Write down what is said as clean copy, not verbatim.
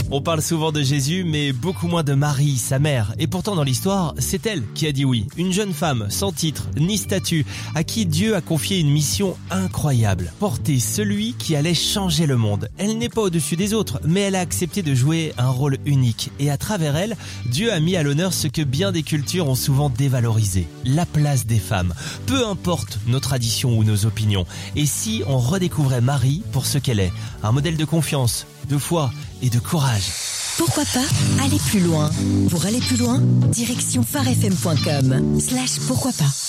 On parle souvent de Jésus, mais beaucoup moins de Marie, sa mère. Et pourtant, dans l'histoire, c'est elle qui a dit oui. Une jeune femme, sans titre, ni statut, à qui Dieu a confié une mission incroyable. Porter celui qui allait changer le monde. Elle n'est pas au-dessus des autres, mais elle a accepté de jouer un rôle unique. Et à travers elle, Dieu a mis à l'honneur ce que bien des cultures ont souvent dévalorisé. La place des femmes. Peu importe nos traditions ou nos opinions. Et si on redécouvrait Marie pour ce qu'elle est, un modèle de confiance, de foi et de courage. Pourquoi pas aller plus loin? Pour aller plus loin, direction farfm.com/pourquoi pas.